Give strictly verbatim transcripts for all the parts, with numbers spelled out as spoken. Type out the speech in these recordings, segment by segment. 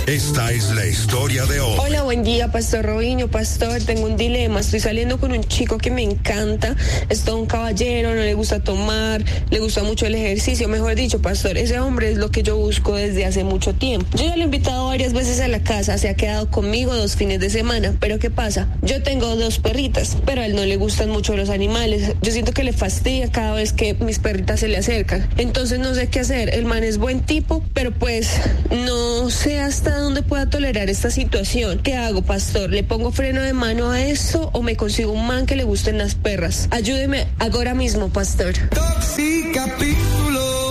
Esta es la historia de hoy. Hola, buen día, Pastor Robinho. Pastor, tengo un dilema. Estoy saliendo con un chico que me encanta. Es todo un caballero, no le gusta tomar, le gusta mucho el ejercicio. Mejor dicho, Pastor, ese hombre es lo que yo busco desde hace mucho tiempo. Yo ya lo he invitado varias veces a la casa, se ha quedado conmigo dos fines de semana. Pero ¿qué pasa? Yo tengo dos perritas, pero a él no le gustan mucho los animales. Yo siento que le fastidia cada vez que mis perritas se le acercan. Entonces no sé qué hacer. El man es buen tipo, pero pues no sé hasta dónde pueda tolerar esta situación. ¿Qué hago, Pastor? ¿Le pongo freno de mano a eso o me consigo un man que le gusten las perras? Ayúdeme ahora mismo, Pastor. Toxicapítulo.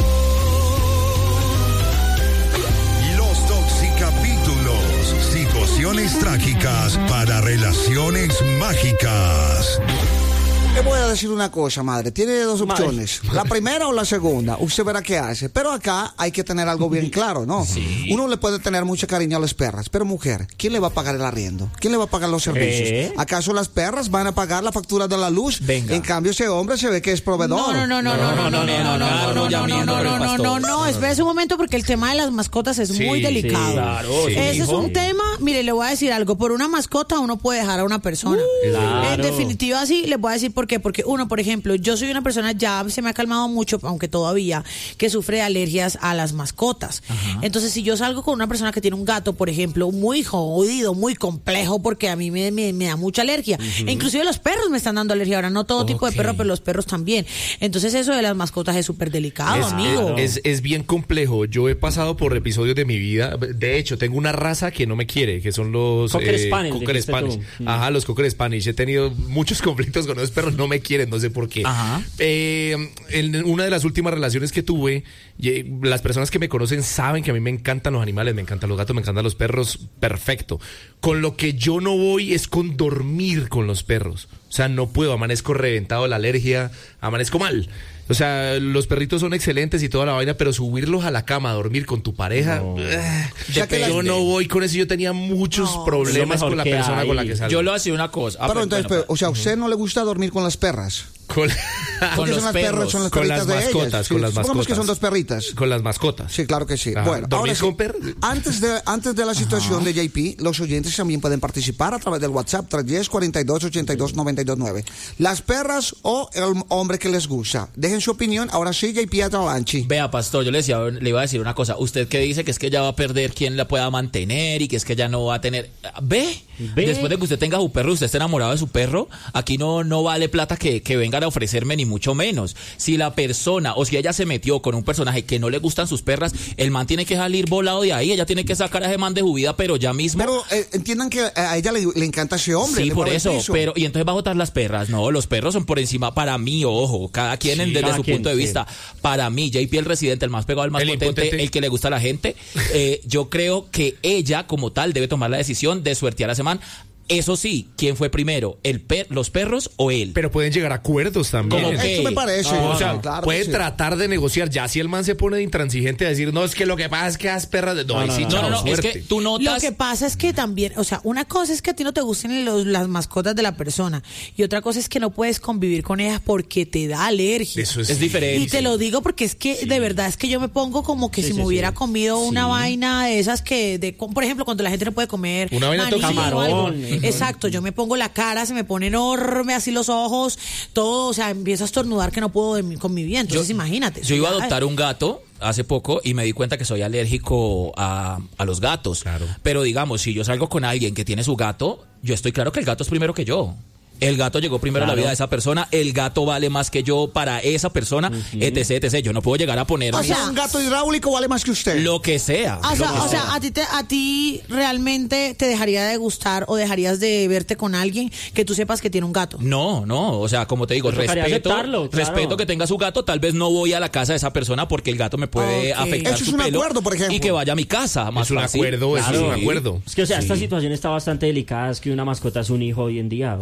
Los Toxicapítulos. Situaciones trágicas para relaciones mágicas. Le voy a decir una cosa, madre. Tiene dos opciones. Madre. La primera o la segunda. Usted verá qué hace. Pero acá hay que tener algo bien claro, ¿no? Sí. Uno le puede tener mucho cariño a las perras. Pero mujer, ¿quién le va a pagar el arriendo? ¿Quién le va a pagar los servicios? ¿Eh? ¿Acaso las perras van a pagar la factura de la luz? Venga. En cambio, ese hombre se ve que es proveedor. No, no, no, no, no, no, no, no, no, no, no, no, no, no, no. Espérese un momento porque el tema de las mascotas es muy delicado. Claro. Ese es un tema, mire, le voy a decir algo. Por una mascota uno puede dejar a una persona. En definitiva, sí, le voy a decir por qué. Porque uno, por ejemplo, yo soy una persona, ya se me ha calmado mucho, aunque todavía, que sufre de alergias a las mascotas. Ajá. Entonces, si yo salgo con una persona que tiene un gato, por ejemplo, muy jodido, muy complejo, porque a mí me, me, me da mucha alergia. Uh-huh. E inclusive los perros me están dando alergia. Ahora, no todo okay. tipo de perros, pero los perros también. Entonces, eso de las mascotas es súper delicado, es, amigo. Es, es bien complejo. Yo he pasado por episodios de mi vida. De hecho, tengo una raza que no me quiere, que son los Cocker eh, Spaniel. Cocker Spaniel. Ajá, los Cocker Spaniel. He tenido muchos conflictos con esos perros, no me quieren, no sé por qué. Eh, en una de las últimas relaciones que tuve, las personas que me conocen saben que a mí me encantan los animales, me encantan los gatos, me encantan los perros, perfecto. Con lo que yo no voy es con dormir con los perros. O sea, no puedo, amanezco reventado de la alergia, amanezco mal. O sea, los perritos son excelentes y toda la vaina, pero subirlos a la cama a dormir con tu pareja, no. eh, o sea, yo la... no voy con eso. Yo tenía muchos no. problemas con la persona hay. con la que salgo. Yo lo hacía una cosa. Ah, pero pues, entonces, bueno, pero, o sea, ¿a usted no le gusta dormir con las perras? Con, con los son las perros, perros, son las con las de mascotas, ellas. con sí, las mascotas. que son dos perritas. Con las mascotas. Sí, claro que sí. Ajá. Bueno, ahora sí, con perros? antes de antes de la situación Ajá. de J P, los oyentes también pueden participar a través del WhatsApp tres uno cero, cuarenta y dos, ochenta y dos, noventa y dos nueve. Las perras o el hombre que les gusta. Dejen su opinión. Ahora sí, J P Atalanchi. Vea, Pastor, yo le decía, le iba a decir una cosa. Usted que dice que es que ella va a perder quien la pueda mantener y que es que ella no va a tener. Ve, Ve. Después de que usted tenga su perro, usted esté enamorado de su perro, aquí no, no vale plata que, que vengan a ofrecerme ni mucho menos. Si la persona o si ella se metió con un personaje que no le gustan sus perras, el man tiene que salir volado de ahí, ella tiene que sacar a ese man de su vida, pero ya mismo. Pero eh, entiendan que a ella le, le encanta ese hombre. Sí, por eso, pero y entonces va a votar las perras. No, los perros son por encima para mí, ojo, cada quien sí, desde cada su quien, punto de vista. Sí. Para mí, J P el residente, el más pegado, el más el potente, impotente. El que le gusta a la gente, eh, yo creo que ella como tal debe tomar la decisión de suertear a ese man. Eso sí, ¿quién fue primero? ¿El per ¿Los perros o él? Pero pueden llegar a acuerdos también. ¿Cómo que? Eso me parece. No, o sea, no, claro puede sí. tratar de negociar. Ya si el man se pone de intransigente a decir, no, es que lo que pasa es que las perras... De... No, no, no, sí, no, chao, no, no, es que tú notas... Lo que pasa es que también, o sea, una cosa es que a ti no te gusten los, las mascotas de la persona y otra cosa es que no puedes convivir con ellas porque te da alergia. Eso es, es diferente. Y te lo digo porque es que sí. de verdad es que yo me pongo como que sí, si sí, me hubiera sí. comido sí. una vaina de esas que, de, por ejemplo, cuando la gente no puede comer... Una vaina de camarón. Exacto, yo me pongo la cara, se me pone enorme, así los ojos, todo, o sea, empiezo a estornudar que no puedo dormir con mi vida. Entonces, yo, imagínate. Yo iba a adoptar un gato hace poco y me di cuenta que soy alérgico a, a los gatos. Claro. Pero digamos, si yo salgo con alguien que tiene su gato, yo estoy claro que el gato es primero que yo. El gato llegó primero claro. a la vida de esa persona, el gato vale más que yo para esa persona, uh-huh. etc, etc. Yo no puedo llegar a poner... O sea, un gato hidráulico vale más que usted. Lo que sea. O sea, que o sea, sea. A, ti te, a ti realmente te dejaría de gustar o dejarías de verte con alguien que tú sepas que tiene un gato. No, no, o sea, como te digo, pues respeto, claro. respeto que tenga su gato, tal vez no voy a la casa de esa persona porque el gato me puede okay. afectar Eso su es un pelo acuerdo, por ejemplo. Y que vaya a mi casa, más Es un fácil. acuerdo, claro. es un acuerdo. Es que, o sea, sí. esta situación está bastante delicada, es que una mascota es un hijo hoy en día. O claro. sea, es como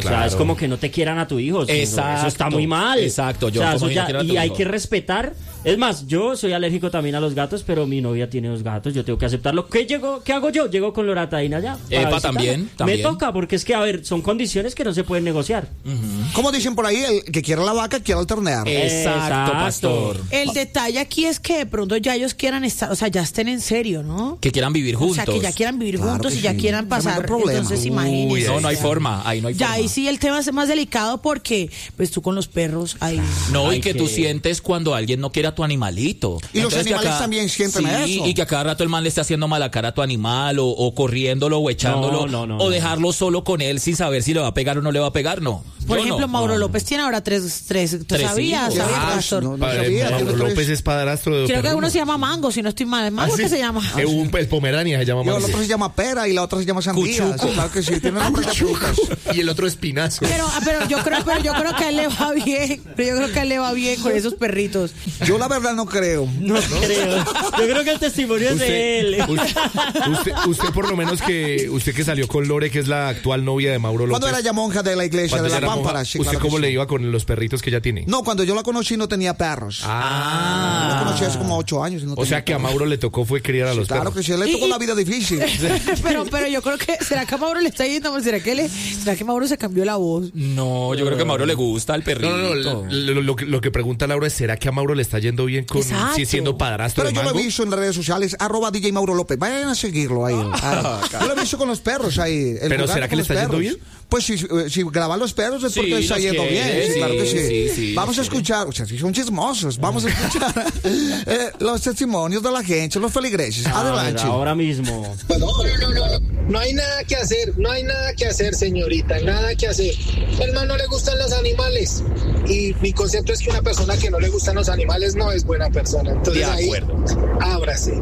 como que no te quieran a tu hijo. Exacto. Eso está muy mal. Exacto. Yo o sea, como eso ya, no y hijo. hay que respetar. Es más, yo soy alérgico también a los gatos, pero mi novia tiene dos gatos. Yo tengo que aceptarlo. ¿Qué, llego, ¿qué hago yo? Llego con Loratadina ya. Epa, también, también. Me toca, porque es que, a ver, son condiciones que no se pueden negociar. Uh-huh. Como dicen por ahí, el que quiera la vaca, quiera el ternero. Exacto, Exacto, pastor. El detalle aquí es que de pronto ya ellos quieran estar, o sea, ya estén en serio, ¿no? Que quieran vivir juntos. O sea, que ya quieran vivir Claro juntos y sí. ya quieran pasar. Entonces, imagínense. No, no hay forma. Ahí no hay ya forma. ahí sí el tema es más delicado porque, pues tú con los perros ahí. No, y Ay, que, que tú sientes cuando alguien no quiere a tu animalito. Y Entonces, los animales acá, también sienten sí, eso. Y que a cada rato el man le esté haciendo mala cara a tu animal, o, o corriéndolo, o echándolo, No, no, no, o no. dejarlo solo con él sin saber si le va a pegar o no le va a pegar, no. Por Yo ejemplo, no. Mauro López tiene ahora tres, tres, ¿tú Tres sabías? hijos. ¿Sabías, Ah, pastor? no, no Padre, sabía, Mauro tiene tres. López es padrastro de Creo que perruno. uno se llama Mango, si no estoy mal. ¿Mango ¿Ah, qué sí? se llama? Eh, un, el Pomerania se llama Y el Mango. otro se llama pera y la otra se llama sandía. Cuchuco. Sí, claro que sí, tiene nombre de frutas. Y el otro espinazo. Pero, pero yo creo, pero yo creo que a él le va bien. Pero yo creo que a él le va bien con esos perritos. Yo la verdad no creo. No, creo. Yo creo que el testimonio es de él. usted, usted, usted por lo menos que usted que salió con Lore, que es la actual novia de Mauro López. Cuando era ya monja de la iglesia cuando de la era monja, Pámpara. Sí, ¿usted claro que cómo sí. le iba con los perritos que ella tiene? No, cuando yo la conocí no tenía perros. Ah. Yo la conocí hace como ocho años. Y no O tenía sea que a perros. Mauro le tocó fue criar a los Claro perros. que sí, le tocó Y- la vida difícil. pero, pero yo creo que, ¿será que a Mauro le está yendo? ¿Será que le, será que Mauro se cambió la voz? No, yo creo que a Mauro le gusta el perrito. No, no, no. Lo, lo- lo que, lo que pregunta Laura es: ¿será que a Mauro le está yendo bien con Exacto. si siendo padrastro Pero de yo lo Mango? he visto en las redes sociales, arroba D J Mauro López. Vayan a seguirlo ahí. Ah, yo lo he visto con los perros ahí. el Pero jugando ¿será que con le los está yendo perros. bien? Pues si, si graban los perros es Sí, porque le está los yendo quiere, bien. Sí, sí, claro que sí. sí, sí, Vamos a los escuchar, o sea, si son chismosos, vamos a escuchar eh, los testimonios de la gente, los feligreses. Adelante. Ahora mismo. No, no, no, no, no hay nada que hacer, no hay nada que hacer, señorita, nada que hacer. Al man no le gustan los animales y mi concepto es que una persona que no le gustan los animales no es buena persona. Entonces De ahí, acuerdo. ábrase.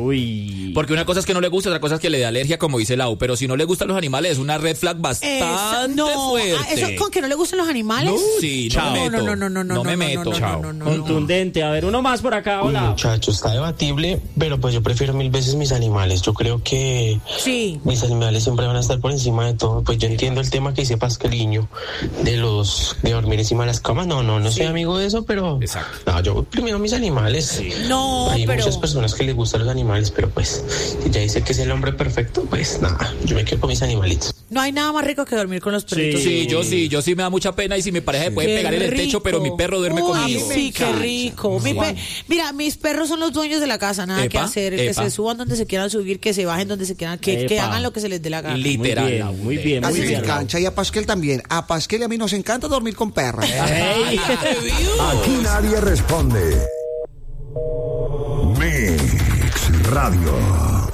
Uy. Porque una cosa es que no le gusta, otra cosa es que le dé alergia, como dice Lau. Pero si no le gustan los animales, es una red flag bastante Esa- no, fuerte. ah, eso con que no le gustan los animales. No, sí, no me meto. No, no, no, no, No me no, meto. no, no, Chao. no, no, no. Contundente. A ver, uno más por acá. Uy, Hola. muchacho, está debatible, pero pues yo prefiero mil veces mis animales. Yo creo que Sí. mis animales siempre van a estar por encima de todo. Pues yo entiendo el tema que dice Pascaliño de los de dormir encima de las camas. No, no, no soy amigo de eso, pero Exacto. no, yo primero mis animales. No, Hay pero muchas personas que les gustan los animales, pero pues si ya dice que es el hombre perfecto, pues nada, yo me quedo con mis animalitos. no hay nada más rico que dormir con los perritos. Sí, yo sí, yo sí me da mucha pena y si mi pareja me puede Qué pegar en el techo, rico. pero mi perro duerme Uy, conmigo. Sí, qué rico. Mi pe- Mira, mis perros son los dueños de la casa, nada que Epa, hacer. Que epa. se suban donde se quieran subir, que se bajen donde se quieran, que, que Epa. hagan lo que se les dé la gana. Literal. Muy bien, muy bien, muy Así me bien. engancha. Y a Pasquel también. A Pasquel y a mí nos encanta dormir con perras. Ey. Aquí nadie responde. Mix Radio.